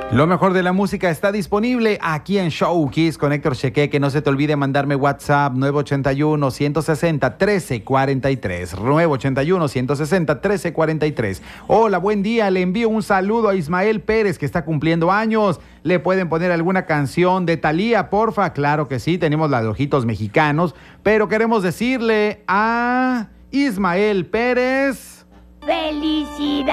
Lo mejor de la música está disponible aquí en Show Kiss con Héctor Cheque. No se te olvide mandarme WhatsApp 981-160-1343. 981-160-1343. Hola, buen día. Le envío un saludo a Ismael Pérez, que está cumpliendo años. ¿Le pueden poner alguna canción de Thalía, porfa? Claro que sí, tenemos la de Ojitos Mexicanos. Pero queremos decirle a Ismael Pérez... ¡Felicidades!